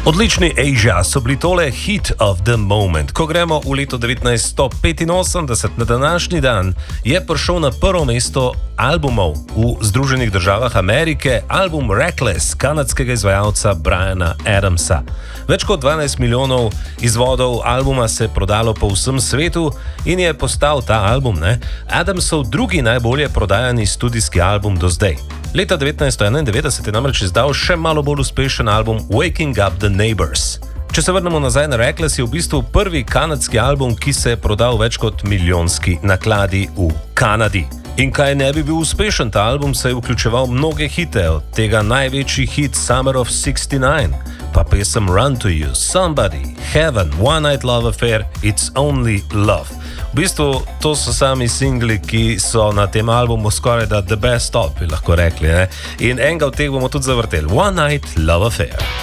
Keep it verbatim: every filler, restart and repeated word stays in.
Odlični Asia so bili tole hit of the moment. Ko gremo v leto devetnajststo petinosemdeset, na današnji dan je prišel na prvo mesto albumov v Združenih državah Amerike album Reckless kanadskega izvajalca Briana Adamsa. Več kot dvanajst milijonov izvodov albuma se je prodalo po vsem svetu in je postal ta album ne, Adamsov drugi najbolje prodajani studijski album do zdaj. Leta devetnajststo enaindevetdeset je namreč izdal še malo bolj uspešen album Waking Up the Neighbors. Če se vrnemo nazaj na Reckless, je v bistvu prvi kanadski album, ki se je prodal več kot milijonski nakladi v Kanadi. In kaj ne bi bil uspešen, ta album se je vključeval mnoge hite, od tega največji hit Summer of sixty-nine, pa pesem Run to You, Somebody, Heaven, One Night Love Affair, It's Only Love. V bistvu to so sami singli, ki so na tem albumu skoraj da the best of, bi lahko rekli, ne? In enega od teh bomo tudi zavrteli, One Night Love Affair.